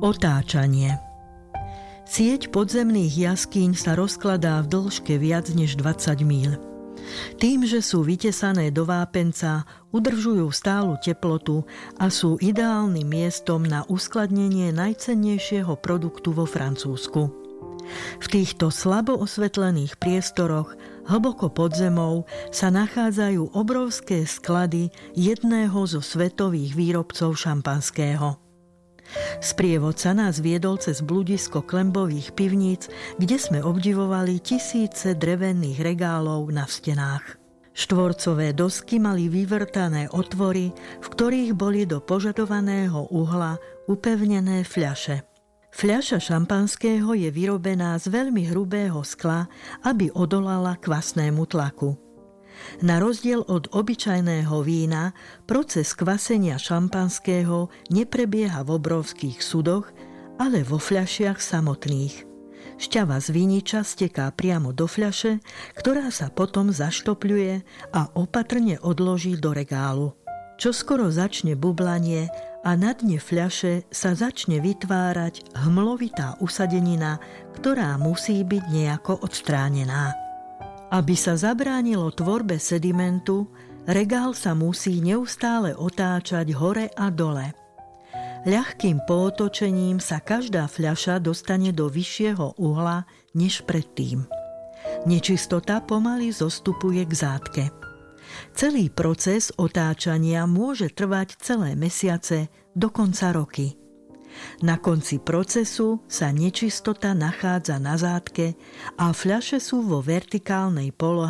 Otáčanie. Sieť podzemných jaskýň sa rozkladá v dĺžke viac než 20 míľ. Tým, že sú vytesané do vápenca, udržujú stálu teplotu a sú ideálnym miestom na uskladnenie najcennejšieho produktu vo Francúzsku. V týchto slabo osvetlených priestoroch, hlboko pod zemou, sa nachádzajú obrovské sklady jedného zo svetových výrobcov šampanského. Sprievodca nás viedol cez bludisko klembových pivníc, kde sme obdivovali tisíce drevených regálov na stenách. Štvorcové dosky mali vyvrtané otvory, v ktorých boli do požadovaného uhla upevnené fľaše. Fľaša šampanského je vyrobená z veľmi hrubého skla, aby odolala kvasnému tlaku. Na rozdiel od obyčajného vína, proces kvasenia šampanského neprebieha v obrovských sudoch, ale vo fľašiach samotných. Šťava z viniča steká priamo do fľaše, ktorá sa potom zaštopľuje a opatrne odloží do regálu. Čoskoro začne bublanie a na dne fľaše sa začne vytvárať hmlovitá usadenina, ktorá musí byť nejako odstránená. Aby sa zabránilo tvorbe sedimentu, regál sa musí neustále otáčať hore a dole. Ľahkým pootočením sa každá fľaša dostane do vyššieho uhla než predtým. Nečistota pomaly zostupuje k zátke. Celý proces otáčania môže trvať celé mesiace, dokonca roky. Na konci procesu sa nečistota nachádza na zátke a fľaše sú vo vertikálnej polohe